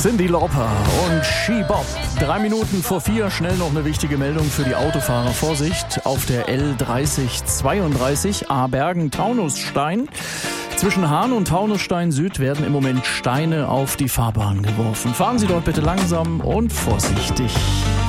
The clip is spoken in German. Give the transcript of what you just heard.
Cyndi Lauper und She-Bop. 3 Minuten vor 4, schnell noch eine wichtige Meldung für die Autofahrer. Vorsicht auf der L3032 Abergen-Taunusstein. Zwischen Hahn und Taunusstein Süd werden im Moment Steine auf die Fahrbahn geworfen. Fahren Sie dort bitte langsam und vorsichtig.